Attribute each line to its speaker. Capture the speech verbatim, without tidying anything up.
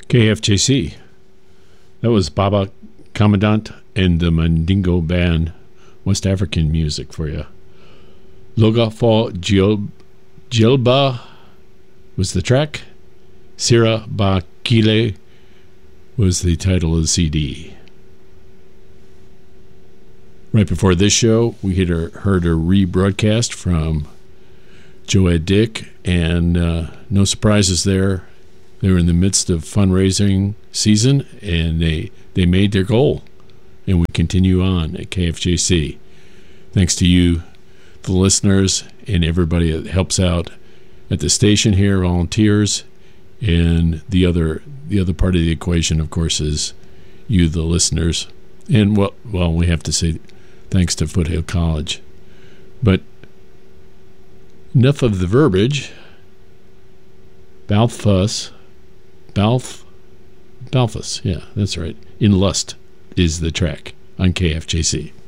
Speaker 1: K F J C. That was Baba Commandant and the Mandingo Band, West African music for you. Loga Fo Djilba was the track. Sira Ba Kile was the title of the C D. Right before this show, we had a, heard a rebroadcast from Joed Dick, and uh, no surprises there. They were in the midst of fundraising season, and they, they made their goal. And we continue on at K F J C. Thanks to you, the listeners, and everybody that helps out at the station here, volunteers, and the other the other part of the equation, of course, is you, the listeners. And, well, well we have to say thanks to Foothill College. But enough of the verbiage. Balthus, Balth, Balthus, yeah, that's right. In Lust is the track on K F J C.